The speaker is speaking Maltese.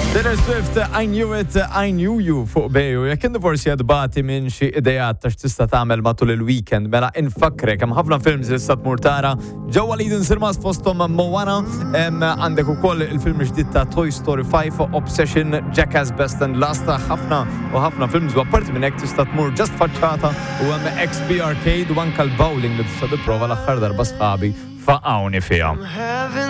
Taylor Swift, I knew it, I knew you fuq beju. Jekk inti forsi għadbati minn xi idejat ta' x'tista' tagħmel matul il-weekend, mela infakrek hemm ħafna films li tista' tmur tara ġewwa Leiden Cinemas fosthom Moana, għandek ukoll il-film ġdid ta' Toy Story 5, Obsession, Jackass Best and Last, ħafna films u apparti minn hekk tista' tmur ġast faċċata u hemm XP Arcade u anke l-bowling li tista' tipprova l-aħħar darba sħabi faqgħuni fiha.